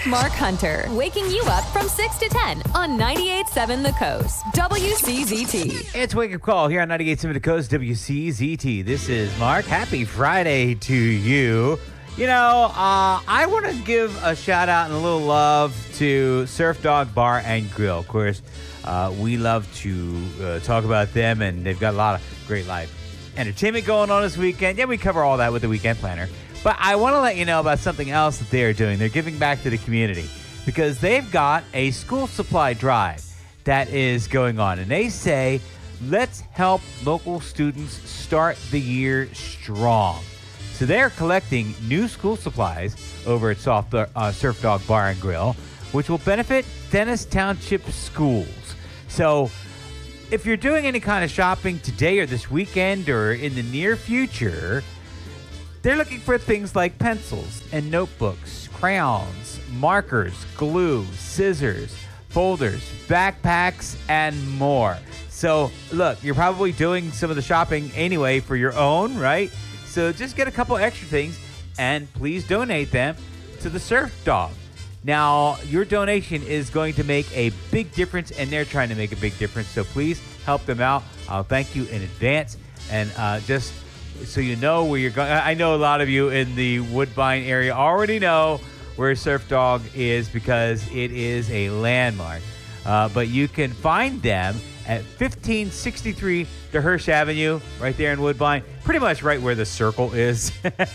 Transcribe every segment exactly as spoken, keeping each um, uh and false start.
Mark Hunter, waking you up from six to ten on ninety-eight point seven The Coast, W C Z T. It's Wake Up Call here on ninety-eight point seven The Coast, W C Z T. This is Mark. Happy Friday to you. You know, uh, I want to give a shout out and a little love to Surf Dog Bar and Grill. Of course, uh, we love to uh, talk about them, and they've got a lot of great live entertainment going on this weekend. Yeah, we cover all that with the Weekend Planner. But I want to let you know about something else that they are doing. They're giving back to the community because they've got a school supply drive that is going on. And they say, let's help local students start the year strong. So they're collecting new school supplies over at Soft, uh, Surf Dog Bar and Grill, which will benefit Dennis Township schools. So if you're doing any kind of shopping today or this weekend or in the near future, they're looking for things like pencils and notebooks, crayons, markers, glue, scissors, folders, backpacks, and more. So look, you're probably doing some of the shopping anyway for your own, right? So just get a couple extra things and please donate them to the Surf Dog. Now, your donation is going to make a big difference, and they're trying to make a big difference. So please help them out. I'll thank you in advance. And uh, just so you know where you're going, I know a lot of you in the Woodbine area already know where Surf Dog is because it is a landmark. Uh, but you can find them at fifteen sixty-three DeHirsch Avenue, right there in Woodbine, pretty much right where the circle is.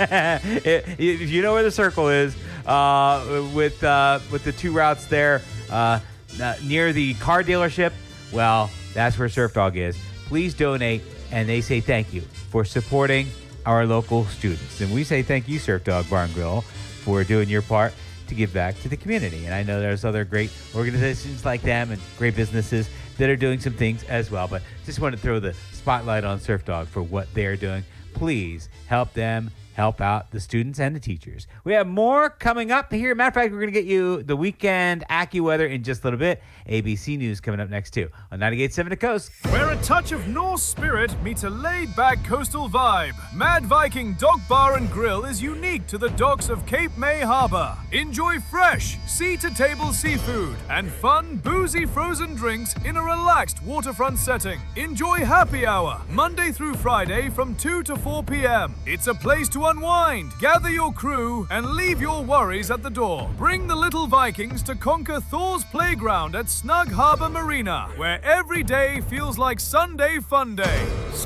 If you know where the circle is, uh, with uh, with the two routes there, uh, uh, near the car dealership, well, that's where Surf Dog is. Please donate, and they say thank you for supporting our local students. And we say thank you, Surf Dog Bar and Grill, for doing your part to give back to the community. And I know there's other great organizations like them and great businesses that are doing some things as well. But just want to throw the spotlight on Surf Dog for what they're doing. Please help them help out the students and the teachers. We have more coming up here. Matter of fact, we're going to get you the weekend AccuWeather in just a little bit. A B C News coming up next, too, on ninety-eight point seven The Coast. Where a touch of Norse spirit meets a laid-back coastal vibe, Mad Viking Dock Bar and Grill is unique to the docks of Cape May Harbor. Enjoy fresh, sea-to-table seafood and fun, boozy frozen drinks in a relaxed waterfront setting. Enjoy happy hour, Monday through Friday from two to four p.m. It's a place to unwind, gather your crew, and leave your worries at the door. Bring the little Vikings to conquer Thor's playground at Snug Harbor Marina, where every day feels like Sunday Fun Day.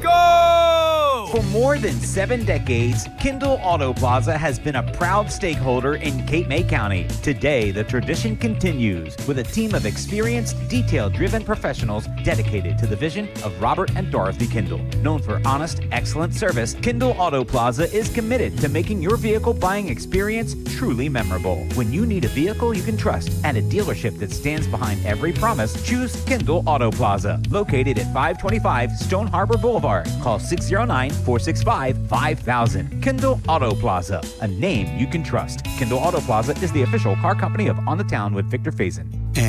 Skol! For more than seven decades, Kindle Auto Plaza has been a proud stakeholder in Cape May County. Today, the tradition continues with a team of experienced, detail-driven professionals dedicated to the vision of Robert and Dorothy Kindle. Known for honest, excellent service, Kindle Auto Plaza is committed to making your vehicle buying experience truly memorable. When you need a vehicle you can trust and a dealership that stands behind every promise, choose Kindle Auto Plaza. Located at five twenty-five Stone Harbor Boulevard. Call six oh nine, four six five, five thousand. Kindle Auto Plaza, a name you can trust. Kindle Auto Plaza is the official car company of On the Town with Victor Faison.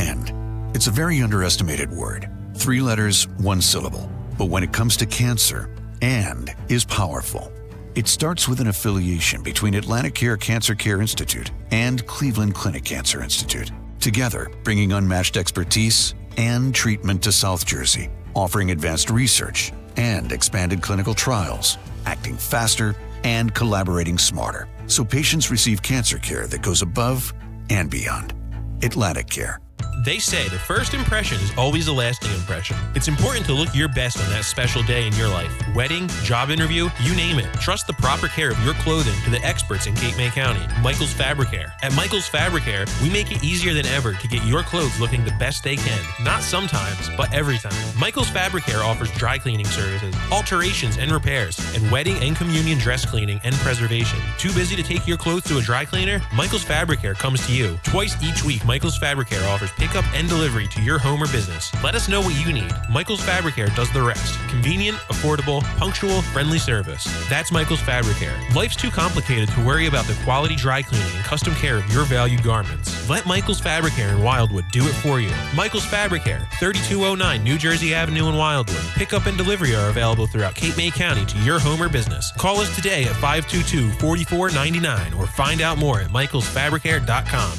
And it's a very underestimated word. Three letters, one syllable. But when it comes to cancer, and is powerful. It starts with an affiliation between Atlantic Care Cancer Care Institute and Cleveland Clinic Cancer Institute. Together, bringing unmatched expertise and treatment to South Jersey, offering advanced research and expanded clinical trials, acting faster and collaborating smarter, so patients receive cancer care that goes above and beyond. Atlantic Care. They say the first impression is always a lasting impression. It's important to look your best on that special day in your life. Wedding, job interview, you name it. Trust the proper care of your clothing to the experts in Cape May County, Michael's Fabricare. At Michael's Fabricare, we make it easier than ever to get your clothes looking the best they can. Not sometimes, but every time. Michael's Fabricare offers dry cleaning services, alterations and repairs, and wedding and communion dress cleaning and preservation. Too busy to take your clothes to a dry cleaner? Michael's Fabricare comes to you. Twice each week, Michael's Fabricare offers pickup and delivery to your home or business. Let us know what you need. Michael's Fabricare does the rest. Convenient, affordable, punctual, friendly service. That's Michael's Fabricare. Life's too complicated to worry about the quality dry cleaning and custom care of your valued garments. Let Michael's Fabricare in Wildwood do it for you. Michael's Fabricare, thirty-two oh nine New Jersey Avenue in Wildwood. Pickup and delivery are available throughout Cape May County to your home or business. Call us today at five two two, four four nine nine or find out more at michaels fabricare dot com.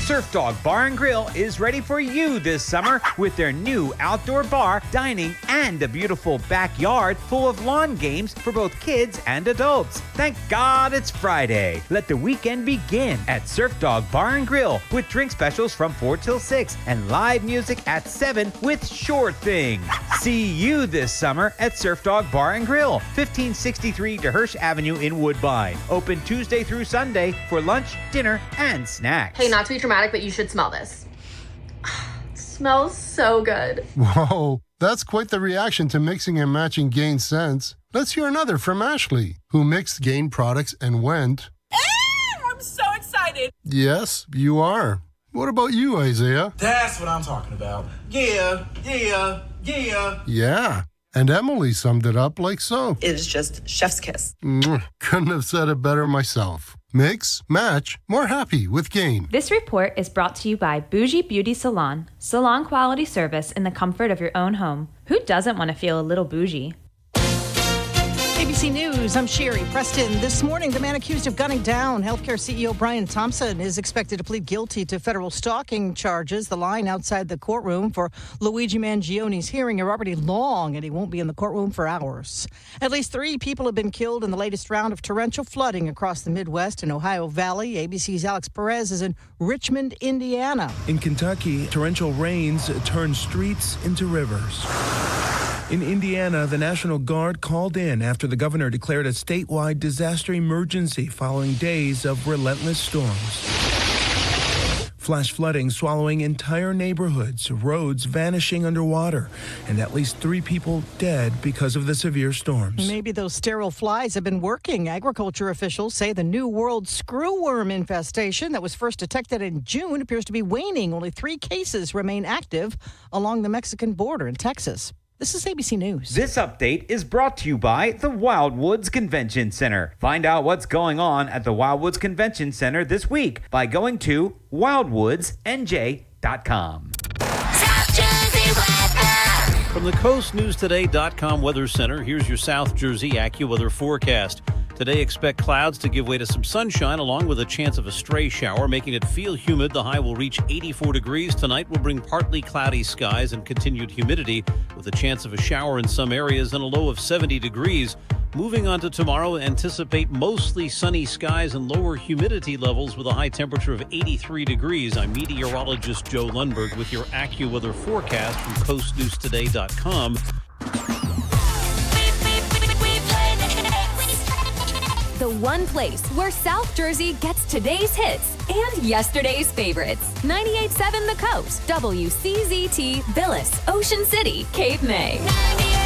Surf Dog Bar and Grill is ready for you this summer with their new outdoor bar, dining, and a beautiful backyard full of lawn games for both kids and adults. Thank God it's Friday. Let the weekend begin at Surf Dog Bar and Grill with drink specials from four till six and live music at seven with Sure Thing. See you this summer at Surf Dog Bar and Grill, fifteen sixty-three DeHirsch Avenue in Woodbine. Open Tuesday through Sunday for lunch, dinner, and snacks. Hey, not to be dramatic, but you should smell this. It smells so good. Whoa, that's quite the reaction to mixing and matching Gain scents. Let's hear another from Ashley, who mixed Gain products and went, I'm so excited. Yes, you are. What about you, Isaiah? That's what I'm talking about. Yeah, yeah, yeah. Yeah. And Emily summed it up like so. It is just chef's kiss. Mwah. Couldn't have said it better myself. Mix, match, more happy with Gain. This report is brought to you by Bougie Beauty Salon. Salon quality service in the comfort of your own home. Who doesn't want to feel a little bougie? A B C News, I'm Sherry Preston. This morning, the man accused of gunning down healthcare C E O Brian Thompson is expected to plead guilty to federal stalking charges. The line outside the courtroom for Luigi Mangioni's hearing are already long, and he won't be in the courtroom for hours. At least three people have been killed in the latest round of torrential flooding across the Midwest and Ohio Valley. A B C's Alex Perez is in Richmond, Indiana. In Kentucky, torrential rains turn streets into rivers. In Indiana, the National Guard called in after the governor declared a statewide disaster emergency following days of relentless storms. Flash flooding swallowing entire neighborhoods, roads vanishing underwater, and at least three people dead because of the severe storms. Maybe those sterile flies have been working. Agriculture officials say the New World screwworm infestation that was first detected in June appears to be waning. Only three cases remain active along the Mexican border in Texas. This is A B C News. This update is brought to you by the Wildwoods Convention Center. Find out what's going on at the Wildwoods Convention Center this week by going to wildwoods n j dot com. From the coast news today dot com Weather Center, here's your South Jersey AccuWeather forecast. Today, expect clouds to give way to some sunshine along with a chance of a stray shower, making it feel humid. The high will reach eighty-four degrees. Tonight will bring partly cloudy skies and continued humidity with a chance of a shower in some areas and a low of seventy degrees. Moving on to tomorrow, anticipate mostly sunny skies and lower humidity levels with a high temperature of eighty-three degrees. I'm meteorologist Joe Lundberg with your AccuWeather forecast from coast news today dot com. The one place where South Jersey gets today's hits and yesterday's favorites. ninety-eight point seven The Coast, W C Z T, Billis, Ocean City, Cape May.